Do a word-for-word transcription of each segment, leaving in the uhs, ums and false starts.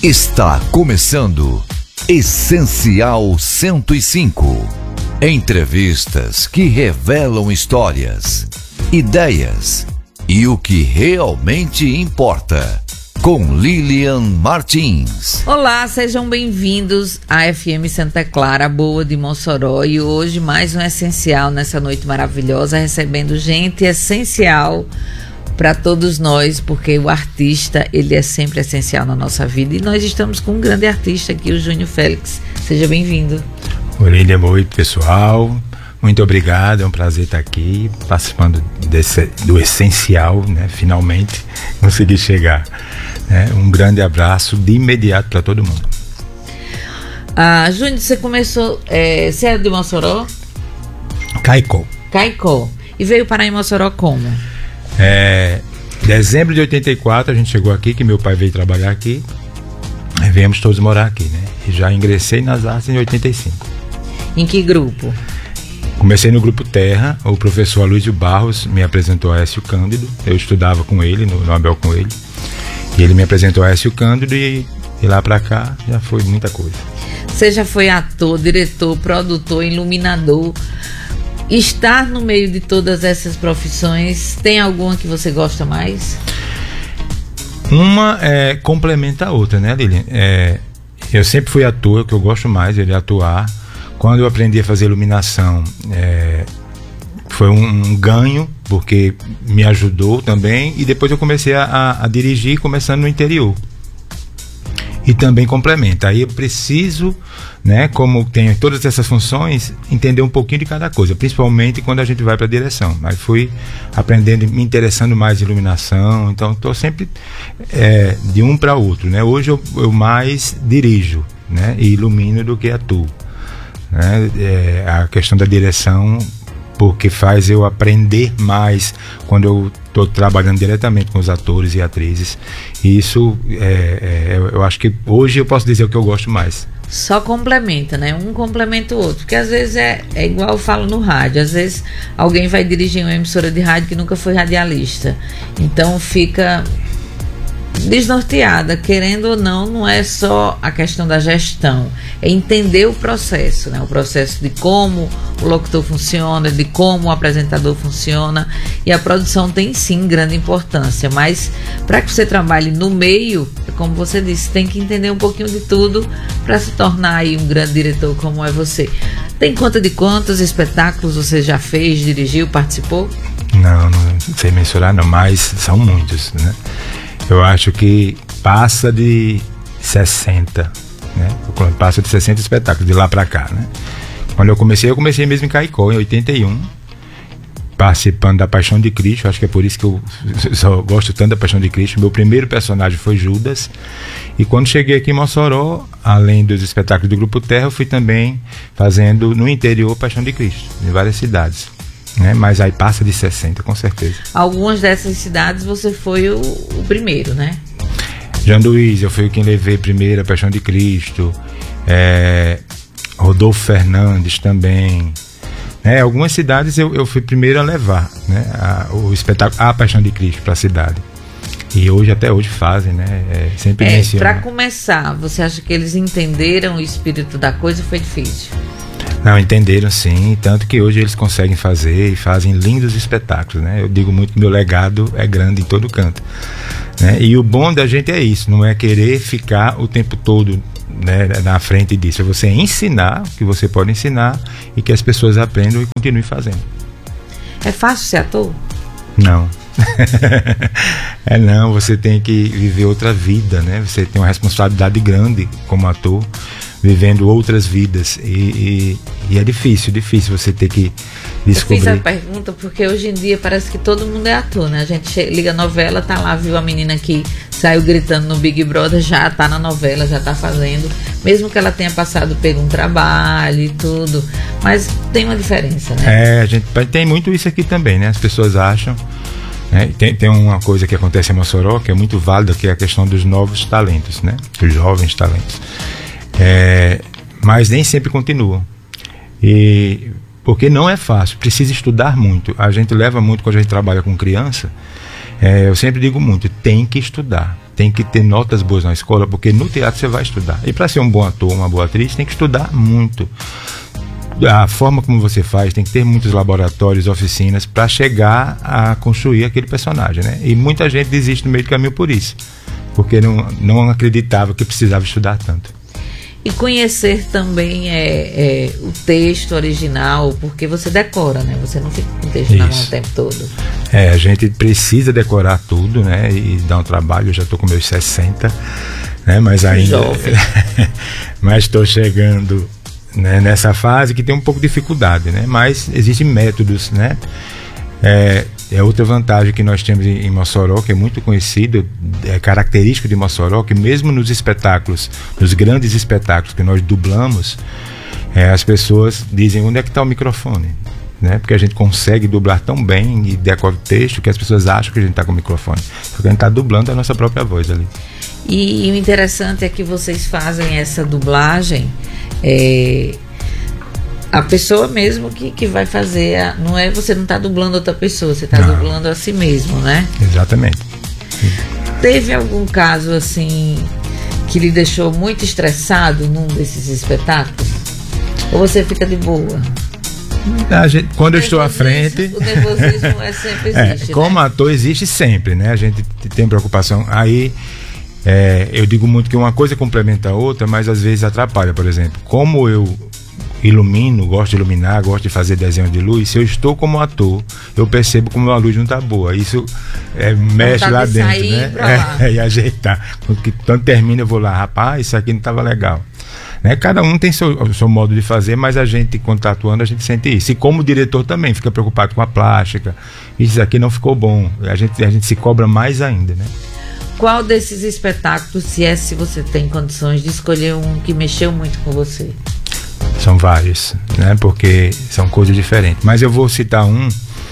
Está começando Essencial cento e cinco. Entrevistas que revelam histórias, ideias e o que realmente importa. Com Lilian Martins. Olá, sejam bem-vindos à F M Santa Clara, boa de Mossoró. E hoje mais um Essencial nessa noite maravilhosa, recebendo gente essencial para todos nós, porque o artista, ele é sempre essencial na nossa vida. E nós estamos com um grande artista aqui, o Júnior Félix. Seja bem-vindo. Orelha, oi pessoal, muito obrigado, é um prazer estar aqui participando desse, do Essencial, né? Finalmente consegui chegar, né? Um grande abraço de imediato para todo mundo. Ah, Júnior, você começou, é, você é de Mossoró? Caicó. Caicó. E veio parar em Mossoró como? É, dezembro de oitenta e quatro a gente chegou aqui, que meu pai veio trabalhar aqui, aí viemos todos morar aqui, né? E já ingressei nas artes em oitenta e cinco. Em que grupo? Comecei no Grupo Terra, o professor Aloysio Barros me apresentou a Écio Cândido, eu estudava com ele, no, no Abel com ele, e ele me apresentou a Écio Cândido e de lá pra cá já foi muita coisa. Você já foi ator, diretor, produtor, iluminador. Estar no meio de todas essas profissões, tem alguma que você gosta mais? Uma é, complementa a outra, né, Lilian? É, eu sempre fui ator, que eu gosto mais de atuar. Quando eu aprendi a fazer iluminação, é, foi um, um ganho, porque me ajudou também. E depois eu comecei a, a, a dirigir, começando no interior. E também complementa. Aí eu preciso, né, como tenho todas essas funções, entender um pouquinho de cada coisa, principalmente quando a gente vai para a direção. Aí fui aprendendo, me interessando mais em iluminação, então estou sempre é, de um para outro, né? Hoje eu, eu mais dirijo, né, e ilumino do que atuo, né? É, a questão da direção, porque faz eu aprender mais quando eu estou trabalhando diretamente com os atores e atrizes. E isso, é, é, eu acho que hoje eu posso dizer o que eu gosto mais. Só complementa, né? Um complementa o outro. Porque às vezes é, é igual eu falo no rádio. Às vezes alguém vai dirigir uma emissora de rádio que nunca foi radialista. Então fica desnorteada, querendo ou não, não é só a questão da gestão, é entender o processo, né? O processo de como o locutor funciona, de como o apresentador funciona, e a produção tem sim grande importância, mas para que você trabalhe no meio, como você disse, tem que entender um pouquinho de tudo para se tornar aí um grande diretor como é você. Tem conta de quantos espetáculos você já fez, dirigiu, participou? Não, não sei mensurar não, mas são muitos, né? Eu acho que passa de sessenta, né? Passa de sessenta espetáculos de lá pra cá, né? Quando eu comecei, eu comecei mesmo em Caicó, em oitenta e um, participando da Paixão de Cristo. Acho que é por isso que eu só gosto tanto da Paixão de Cristo. Meu primeiro personagem foi Judas. E quando cheguei aqui em Mossoró, além dos espetáculos do Grupo Terra, eu fui também fazendo no interior Paixão de Cristo, em várias cidades. Né? Mas aí passa de sessenta, com certeza. Algumas dessas cidades você foi o, o primeiro, né? Janduís, eu fui quem levei primeiro a Paixão de Cristo. É, Rodolfo Fernandes também. É, algumas cidades eu, eu fui primeiro a levar, né, a, o espetáculo A Paixão de Cristo para a cidade. E hoje, até hoje fazem, né? É, sempre é, mencionam. Para começar, você acha que eles entenderam o espírito da coisa ou foi difícil? Não, entenderam sim, tanto que hoje eles conseguem fazer e fazem lindos espetáculos, né? Eu digo muito que meu legado é grande em todo canto, né? E o bom da gente é isso, não é querer ficar o tempo todo, né, na frente disso, é você ensinar o que você pode ensinar e que as pessoas aprendam e continuem fazendo. É fácil ser ator? Não. É não, você tem que viver outra vida, né? Você tem uma responsabilidade grande como ator, vivendo outras vidas e, e, e é difícil, difícil você ter que descobrir. Eu fiz a pergunta porque hoje em dia parece que todo mundo é ator, né? A gente chega, liga a novela, tá lá, viu a menina que saiu gritando no Big Brother, já tá na novela, já tá fazendo, mesmo que ela tenha passado por um trabalho e tudo, mas tem uma diferença, né? É, a gente tem muito isso aqui também, né? As pessoas acham, né? Tem, tem uma coisa que acontece em Mossoró que é muito válida, que é a questão dos novos talentos, né? Dos jovens talentos. É, mas nem sempre continuam. E porque não é fácil, precisa estudar muito. A gente leva muito quando a gente trabalha com criança. É, eu sempre digo muito, tem que estudar, tem que ter notas boas na escola, porque no teatro você vai estudar. E para ser um bom ator, uma boa atriz, tem que estudar muito. A forma como você faz, tem que ter muitos laboratórios, oficinas, para chegar a construir aquele personagem, né? E muita gente desiste no meio do caminho por isso, porque não, não acreditava que precisava estudar tanto. E conhecer também é, é, o texto original, porque você decora, né? Você não fica com o texto Isso. na mão o tempo todo. É, a gente precisa decorar tudo, né? E dá um trabalho. Eu já estou com meus sessenta, né? Mas ainda... mas estou chegando, né, nessa fase que tem um pouco de dificuldade, né? Mas existem métodos, né? É, é outra vantagem que nós temos em, em Mossoró, que é muito conhecido, é característico de Mossoró, que mesmo nos espetáculos, nos grandes espetáculos que nós dublamos, é, as pessoas dizem: onde é que está o microfone? Né? Porque a gente consegue dublar tão bem e decora o texto que as pessoas acham que a gente está com o microfone, porque a gente está dublando a nossa própria voz ali. E, e o interessante é que vocês fazem essa dublagem, é, a pessoa mesmo que, que vai fazer, a, não é, você não está dublando outra pessoa, você está dublando a si mesmo, né? Exatamente. Teve algum caso assim que lhe deixou muito estressado num desses espetáculos? Ou você fica de boa? A gente, quando eu estou à frente, o nervosismo é sempre existe, é, como né? ator existe sempre, né? A gente tem preocupação. Aí é, eu digo muito que uma coisa complementa a outra, mas às vezes atrapalha. Por exemplo, como eu ilumino, gosto de iluminar, gosto de fazer desenho de luz, se eu estou como ator, eu percebo como a luz não está boa. Isso é, mexe tá lá de dentro, né? É, e ajeitar. Quando termina, eu vou lá, rapaz, isso aqui não estava legal. Né? Cada um tem seu, seu modo de fazer, mas a gente, quando está atuando, a gente sente isso. E como diretor também fica preocupado com a plástica, isso aqui não ficou bom. A gente, a gente se cobra mais ainda, né? Qual desses espetáculos, se é se você tem condições de escolher um que mexeu muito com você? São vários, né? Porque são coisas diferentes. Mas eu vou citar um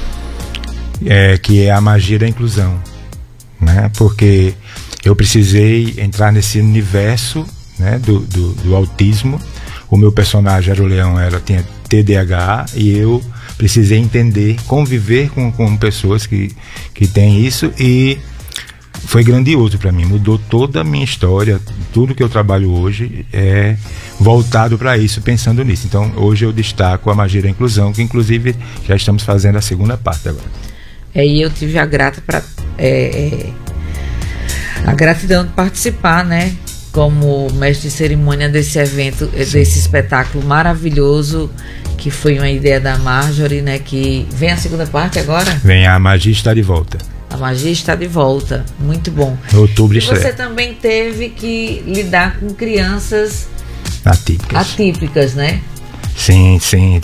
é, que é a magia da inclusão, né? Porque eu precisei entrar nesse universo, né, do, do, do autismo. O meu personagem era o Leão, ela tinha T D A H e eu precisei entender, conviver com, com pessoas que, que têm isso, e foi grandioso para mim, mudou toda a minha história. Tudo que eu trabalho hoje é voltado para isso, pensando nisso. Então hoje eu destaco a magia da inclusão, que inclusive já estamos fazendo a segunda parte agora. É, e eu tive a grata para é, a gratidão de participar, né, como mestre de cerimônia desse evento, Sim. desse espetáculo maravilhoso, que foi uma ideia da Marjorie, né, que vem a segunda parte agora? Vem, a magia está de volta. A magia está de volta, muito bom. Em outubro estreia. Você também teve que lidar com crianças atípicas, atípicas, né? Sim, sim.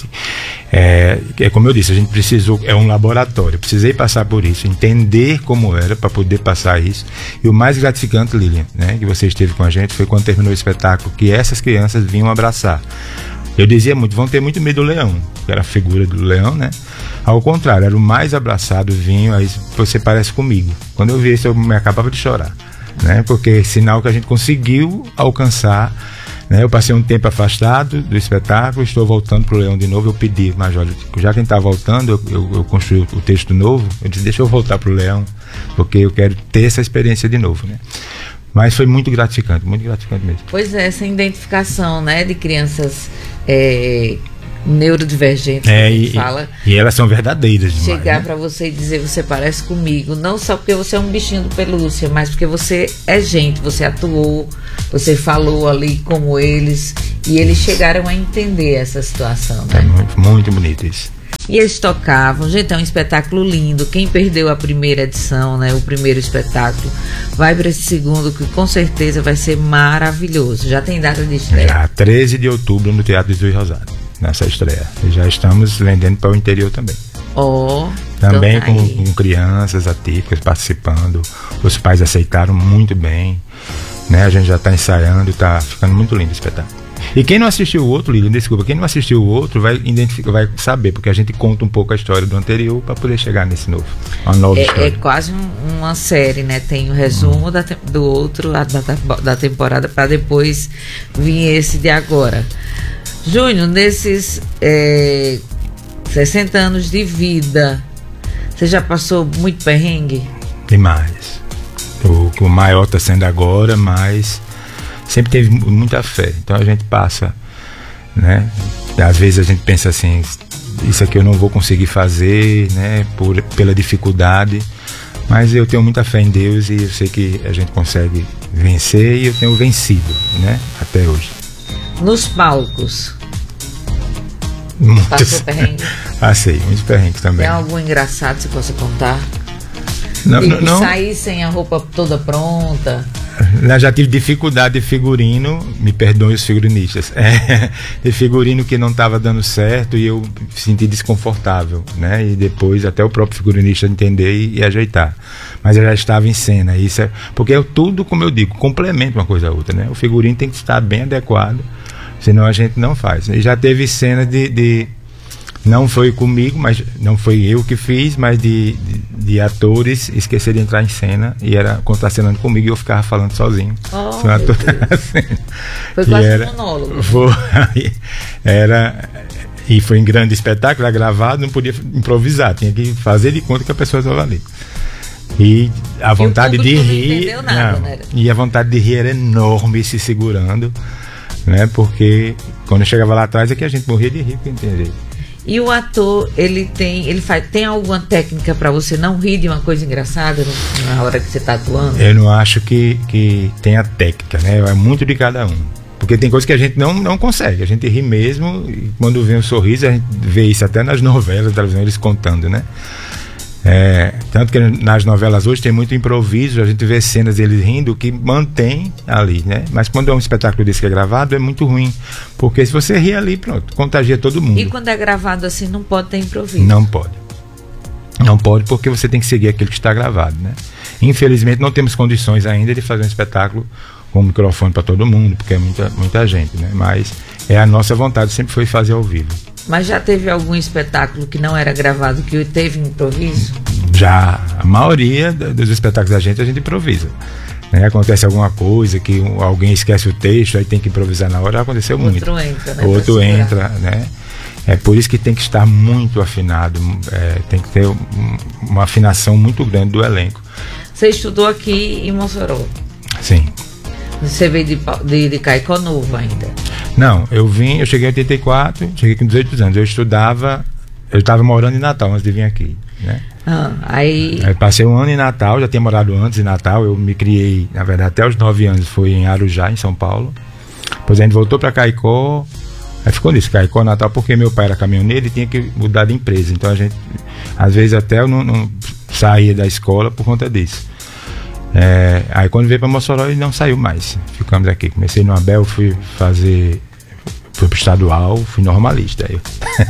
É, é como eu disse, a gente precisou, é um laboratório, precisei passar por isso, entender como era para poder passar isso. E o mais gratificante, Lilian, né, que você esteve com a gente, foi quando terminou o espetáculo, que essas crianças vinham abraçar. Eu dizia muito, vão ter muito medo do leão, que era a figura do leão, né? Ao contrário, era o mais abraçado, vinho, aí você parece comigo. Quando eu vi isso, eu me acabava de chorar, né? Porque é sinal que a gente conseguiu alcançar, né? Eu passei um tempo afastado do espetáculo, estou voltando para o Leão de novo. Eu pedi, mas olha, já que a gente está voltando, eu, eu, eu construí o texto novo, eu disse, deixa eu voltar para o Leão, porque eu quero ter essa experiência de novo, né? Mas foi muito gratificante, muito gratificante mesmo. Pois é, essa identificação, né, de crianças é, neurodivergentes, é, que a gente e, fala. E elas são verdadeiras demais. Chegar, né, para você e dizer, você parece comigo, não só porque você é um bichinho do pelúcia, mas porque você é gente, você atuou, você falou ali como eles, e eles chegaram a entender essa situação, né? É muito, muito bonito isso. E eles tocavam, gente, é um espetáculo lindo. Quem perdeu a primeira edição, né, o primeiro espetáculo, vai para esse segundo, que com certeza vai ser maravilhoso. Já tem data de estreia? Já, treze de outubro no Teatro de Juiz Rosário, nessa estreia. E já estamos vendendo para o interior também. Oh, também então tá com, com crianças atípicas participando. Os pais aceitaram muito bem, né? A gente já está ensaiando, está ficando muito lindo o espetáculo. E quem não assistiu o outro, Lilian, desculpa, quem não assistiu o outro vai identificar, vai saber, porque a gente conta um pouco a história do anterior para poder chegar nesse novo. Uma nova é, história. É quase um, uma série, né? Tem o resumo hum. da, do outro, da, da temporada, para depois vir esse de agora. Júnior, nesses é, sessenta anos de vida, você já passou muito perrengue? Demais. o que o maior está sendo agora, mas sempre teve muita fé. Então a gente passa, né? Às vezes a gente pensa assim, isso aqui eu não vou conseguir fazer, né? Por, pela dificuldade, mas eu tenho muita fé em Deus e eu sei que a gente consegue vencer e eu tenho vencido, né? Até hoje. Nos palcos, muitos. Passou perrengue? Passei, muitos perrengues também. Tem algum engraçado que você possa contar? Não, e não, não. Sair sem a roupa toda pronta? Eu já tive dificuldade de figurino, me perdoem os figurinistas, é, de figurino que não estava dando certo e eu me senti desconfortável, né? E depois até o próprio figurinista entender e, e ajeitar. Mas eu já estava em cena, isso é, porque é tudo, como eu digo, complementa uma coisa a outra, né? O figurino tem que estar bem adequado, senão a gente não faz. E já teve cena de, de não foi comigo, mas não foi eu que fiz, mas de, de, de atores esquecer de entrar em cena e era contracenando comigo e eu ficava falando sozinho. Oh, Se um ator foi quase era, um monólogo. Foi, era, e foi em grande espetáculo, era gravado, não podia improvisar, tinha que fazer de conta que a pessoa estava ali. E a vontade e de não rir, nada, não, né? E a vontade de rir era enorme, se segurando, né? Porque quando eu chegava lá atrás é que a gente morria de rir, porque entendi. E o ator, ele tem, ele faz, tem alguma técnica para você não rir de uma coisa engraçada na hora que você está atuando? Eu não acho que, que tenha técnica, né? É muito de cada um. Porque tem coisas que a gente não, não consegue. A gente ri mesmo e quando vem um sorriso, a gente vê isso até nas novelas da televisão, eles contando, né? É, tanto que nas novelas hoje tem muito improviso, a gente vê cenas deles rindo que mantém ali, né? Mas quando é um espetáculo desse que é gravado é muito ruim, porque se você rir ali, pronto, contagia todo mundo. E quando é gravado assim não pode ter improviso? Não pode, não pode, porque você tem que seguir aquilo que está gravado, né? Infelizmente não temos condições ainda de fazer um espetáculo com microfone para todo mundo, porque é muita, muita gente, né? Mas é a nossa vontade, sempre foi fazer ao vivo. Mas já teve algum espetáculo que não era gravado que teve improviso? Já, a maioria dos espetáculos da gente a gente improvisa, né? Acontece alguma coisa que um, alguém esquece o texto, aí tem que improvisar na hora, aconteceu o muito. Outro entra, né? O outro entra, né? É por isso que tem que estar muito afinado, é, tem que ter um, uma afinação muito grande do elenco. Você estudou aqui em Mossoró? Sim. Você veio de, de, de Caicó novo ainda? Não, eu vim, eu cheguei em oitenta e quatro, cheguei com dezoito anos. Eu estudava, eu estava morando em Natal antes de vir aqui, né? Ah, aí... aí passei um ano em Natal, já tinha morado antes em Natal. Eu me criei, na verdade, até os nove anos foi em Arujá, em São Paulo. Depois a gente voltou para Caicó, aí ficou nisso, Caicó, Natal, porque meu pai era caminhoneiro e tinha que mudar de empresa. Então a gente, às vezes até eu não, não saía da escola por conta disso. É, aí quando veio para Mossoró ele não saiu mais, ficamos aqui, comecei no Abel, fui fazer, fui pro estadual, fui normalista aí.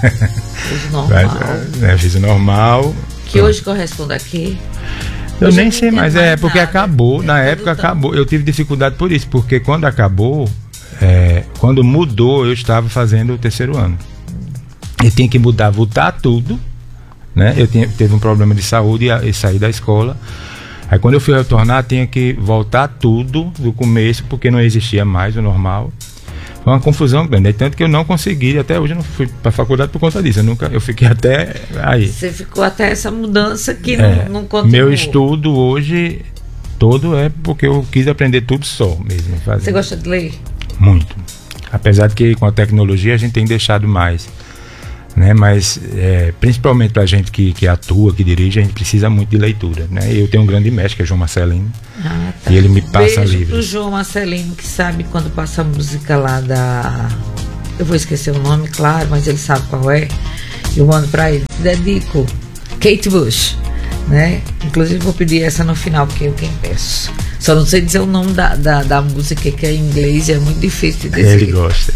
Fiz normal. É, fiz o normal. Que pronto. Hoje corresponde a quê? Eu hoje nem sei mais, é porque nada. acabou, na época acabou, eu tive dificuldade por isso, porque quando acabou, é, quando mudou eu estava fazendo o terceiro ano, eu tinha que mudar, voltar tudo, né? Eu tinha, teve um problema de saúde e, e saí da escola. Aí quando eu fui retornar, tinha que voltar tudo do começo, porque não existia mais o normal. Foi uma confusão grande, tanto que eu não consegui, até hoje eu não fui para a faculdade por conta disso. Eu, nunca, eu fiquei até aí. Você ficou até essa mudança que é, não, não continuou. Meu estudo hoje todo é porque eu quis aprender tudo só mesmo. Fazer. Você gosta de ler? Muito. Apesar de que com a tecnologia a gente tem deixado mais. Né? Mas é, principalmente para a gente que, que atua, que dirige, a gente precisa muito de leitura, né? Eu tenho um grande mestre que é João Marcelino, ah, tá. E ele me passa Beijo livros. pro João Marcelino, que sabe quando passa a música lá da, eu vou esquecer o nome, claro, mas ele sabe qual é. Eu mando para ele, dedico Kate Bush, né? Inclusive vou pedir essa no final, porque eu quem peço. Só não sei dizer o nome da, da, da música, que é em inglês, é muito difícil de dizer. Ele gosta.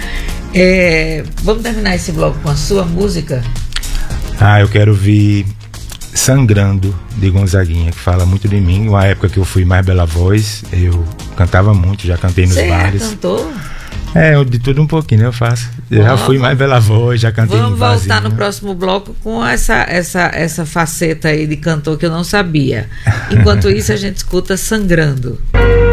É, vamos terminar esse bloco com a sua música? Ah, eu quero ouvir Sangrando, de Gonzaguinha, que fala muito de mim. Uma época que eu fui mais bela voz, eu cantava muito, já cantei nos Você bares. Você cantou? É, eu, de tudo um pouquinho, né, eu faço. Eu já fui mais bela voz, já cantei Vamos no barzinho. voltar no próximo bloco com essa, essa, essa faceta aí de cantor que eu não sabia. Enquanto isso, a gente escuta Sangrando.